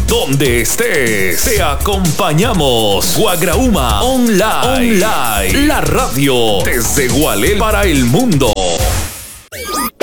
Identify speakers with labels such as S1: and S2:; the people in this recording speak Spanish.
S1: donde estés. Te acompañamos. Guagrauma Online. La radio desde Gualel para el mundo.